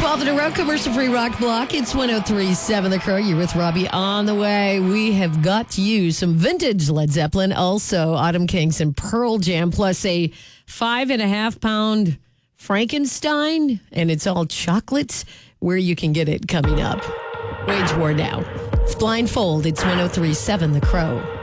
12 in a row, commercial-free rock block. It's 103.7 The Crow. You're with Robbie on the way. We have got you some vintage Led Zeppelin, also Autumn Kings and Pearl Jam, plus a 5.5-pound Frankenstein, and it's all chocolates. Where you can get it coming up. Wage War now. It's Blindfold. It's 103.7 The Crow.